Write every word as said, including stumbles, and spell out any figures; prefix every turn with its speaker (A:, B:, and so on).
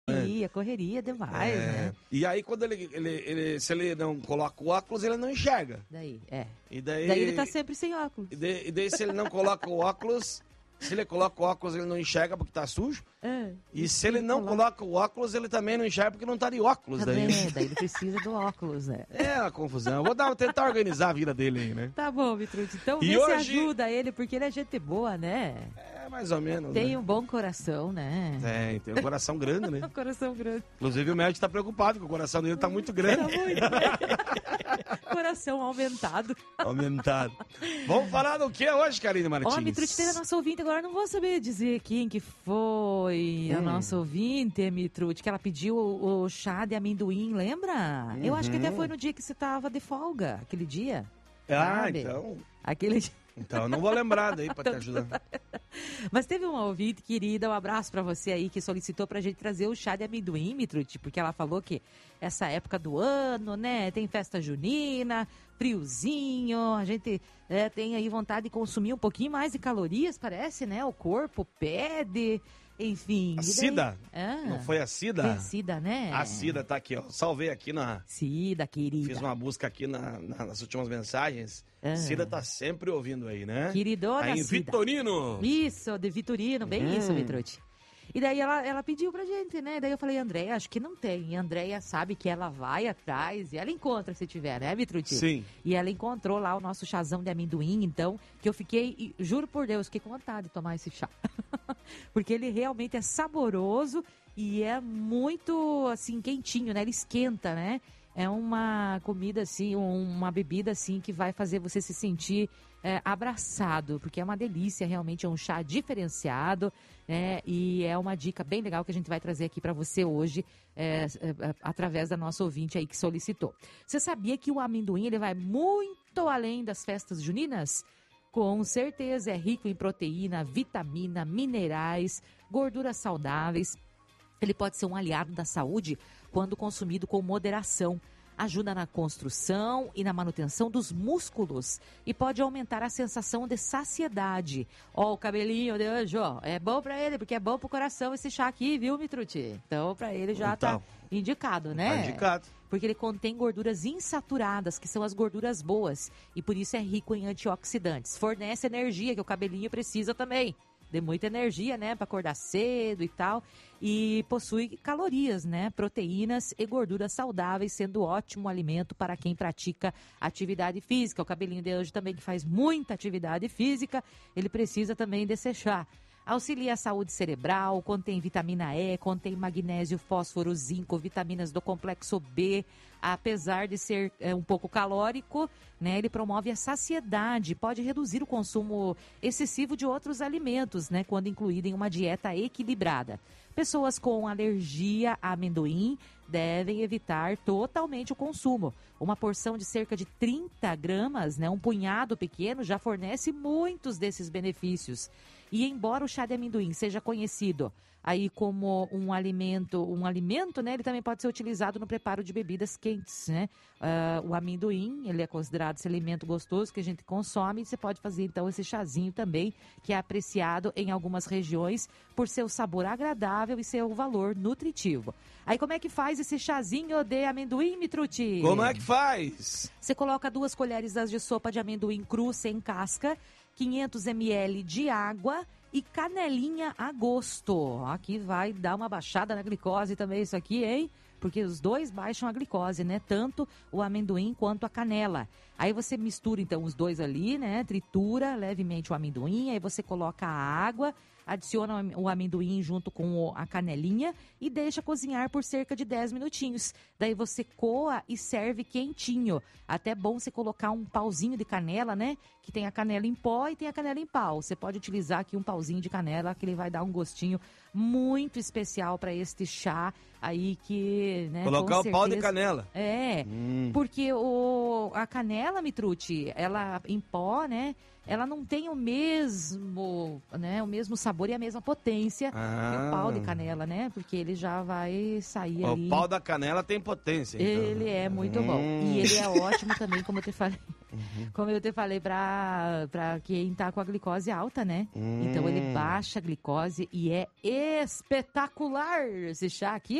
A: Correria, correria demais,
B: É.
A: né?
B: E aí, quando ele, ele, ele- se ele não coloca o óculos, ele não enxerga.
A: Daí, é.
B: E daí,
A: Daí ele tá sempre sem óculos.
B: e daí, e daí se ele não coloca o óculos, se ele coloca o óculos, ele não enxerga porque tá sujo.
A: É.
B: E se ele não coloca o óculos, ele também não enxerga porque não tá de óculos. Daí,
A: Também, daí ele precisa do óculos, né?
B: é uma confusão. Eu vou dar, tentar organizar a vida dele aí, né?
A: Tá bom, Vitrucci. Então
B: E
A: vê
B: hoje-
A: se ajuda ele, porque ele é gente boa, né?
B: É mais ou menos.
A: Tem
B: né?
A: um bom coração, né?
B: É, tem um coração grande, né?
A: Um coração grande.
B: Inclusive o médico tá preocupado, porque o coração dele tá muito grande.
A: Tá muito, né? Coração aumentado.
B: Aumentado. Vamos falar do que hoje, Karine Martins?
A: Ó, Mitrucci, teve a nossa ouvinte, agora não vou saber dizer quem que foi a
B: Hum.
A: nossa ouvinte, Mitrucci, que ela pediu o, o chá de amendoim, lembra? Eu acho que até foi no dia que você tava de folga, aquele dia.
B: Ah,
A: sabe?
B: então.
A: Aquele dia.
B: Então eu não vou lembrar daí pra te ajudar.
A: Mas teve uma ouvinte querida, um abraço pra você aí, que solicitou pra gente trazer o chá de amendoim, Mitrucci, porque ela falou que essa época do ano, né, tem festa junina, friozinho, a gente é, tem aí vontade de consumir um pouquinho mais de calorias, parece, né, o corpo pede, enfim.
B: A
A: E daí-
B: Cida?
A: Ah,
B: Não foi a Cida?
A: foi a Cida, né?
B: A Cida tá aqui, ó. Salvei aqui na.
A: Cida, querida.
B: Fiz uma busca aqui na- na- nas últimas mensagens.
A: Ah.
B: Cida tá sempre ouvindo aí, né?
A: Queridona
B: Aí em
A: Cida.
B: Vitorino.
A: Isso, de Vitorino, bem
B: Hum.
A: isso, Vitrucci. E daí ela, ela pediu pra gente, né? Daí eu falei, Andréia, acho que não tem. E a Andréia sabe que ela vai atrás e ela encontra se tiver, né, Vitrucci?
B: Sim.
A: E ela encontrou lá o nosso chazão de amendoim, então, que eu fiquei, e juro por Deus, fiquei com vontade de tomar esse chá. Porque ele realmente é saboroso e é muito, assim, quentinho, né? Ele esquenta, né? É uma comida, assim, uma bebida, assim, que vai fazer você se sentir é, abraçado, porque é uma delícia, realmente é um chá diferenciado, né? E é uma dica bem legal que a gente vai trazer aqui para você hoje, é, é, através da nossa ouvinte aí que solicitou. Você sabia que o amendoim, ele vai muito além das festas juninas? Com certeza, é rico em proteína, vitamina, minerais, gorduras saudáveis. Ele pode ser um aliado da saúde quando consumido com moderação. Ajuda na construção e na manutenção dos músculos e pode aumentar a sensação de saciedade. Ó, o cabelinho de hoje, ó, é bom pra ele, porque é bom pro coração esse chá aqui, viu, Mitrucci? Então, pra ele já
B: Então,
A: tá indicado, né?
B: Tá indicado.
A: Porque ele contém gorduras insaturadas, que são as gorduras boas, e por isso é rico em antioxidantes. Fornece energia que o cabelinho precisa também. De muita energia, né, para acordar cedo e tal. E possui calorias, né, proteínas e gorduras saudáveis, sendo ótimo alimento para quem pratica atividade física. O cabelinho de hoje também que faz muita atividade física, ele precisa também desse chá. Auxilia a saúde cerebral, contém vitamina E, contém magnésio, fósforo, zinco, vitaminas do complexo B. Apesar de ser é, um pouco calórico, né, ele promove a saciedade, pode reduzir o consumo excessivo de outros alimentos, né, quando incluído em uma dieta equilibrada. Pessoas com alergia a amendoim devem evitar totalmente o consumo. Uma porção de cerca de trinta gramas, né, um punhado pequeno, já fornece muitos desses benefícios. E embora o chá de amendoim seja conhecido aí como um alimento, um alimento, né, ele também pode ser utilizado no preparo de bebidas quentes, né? Uh, o amendoim, ele é considerado esse alimento gostoso que a gente consome e você pode fazer então esse chazinho também, que é apreciado em algumas regiões por seu sabor agradável e seu valor nutritivo. Aí como é que faz esse chazinho de amendoim, Mitrucci?
B: Como é que faz?
A: Você coloca duas colheres de sopa de amendoim cru sem casca, quinhentos mililitros de água e canelinha a gosto. Aqui vai dar uma baixada na glicose também isso aqui, hein? Porque os dois baixam a glicose, né? Tanto o amendoim quanto a canela. Aí você mistura então os dois ali, né? Tritura levemente o amendoim, aí você coloca a água, adiciona o amendoim junto com a canelinha e deixa cozinhar por cerca de dez minutinhos. Daí você coa e serve quentinho. Até é bom você colocar um pauzinho de canela, né? Que tem a canela em pó e tem a canela em pau. Você pode utilizar aqui um pauzinho de canela, que ele vai dar um gostinho muito especial para este chá aí que, né?
B: Colocar
A: com
B: o pau de
A: certeza-
B: canela.
A: É,
B: Hum.
A: porque o, a canela, Mitrucci, ela em pó, né? Ela não tem o mesmo, né? O mesmo sabor e a mesma potência que
B: Ah.
A: o pau de canela, né? Porque ele já vai sair ali.
B: O pau da canela tem potência. Então.
A: Ele é muito bom.
B: Hum.
A: E ele é ótimo também, como eu te falei. Como eu te falei, pra, pra quem tá com a glicose alta, né?
B: Hum.
A: Então ele baixa a glicose e é espetacular esse chá aqui.